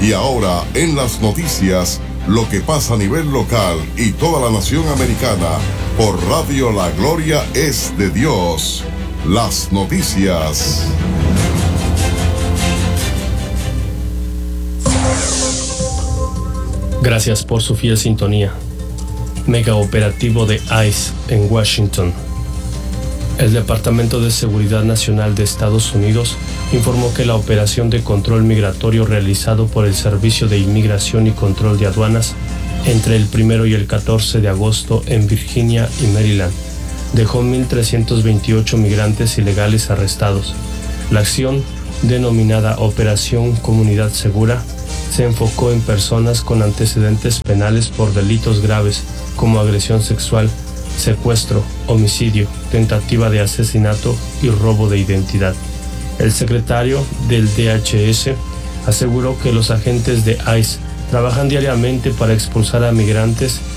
Y ahora en las noticias, lo que pasa a nivel local y toda la nación americana, por Radio La Gloria es de Dios. Las noticias. Gracias por su fiel sintonía. Mega operativo de ICE en Washington. El Departamento de Seguridad Nacional de Estados Unidos informó que la operación de control migratorio realizado por el Servicio de Inmigración y Control de Aduanas entre el 1 y el 14 de agosto en Virginia y Maryland dejó 1.328 migrantes ilegales arrestados. La acción, denominada Operación Comunidad Segura, se enfocó en personas con antecedentes penales por delitos graves como agresión sexual, secuestro, homicidio, tentativa de asesinato y robo de identidad. El secretario del DHS aseguró que los agentes de ICE trabajan diariamente para expulsar a migrantes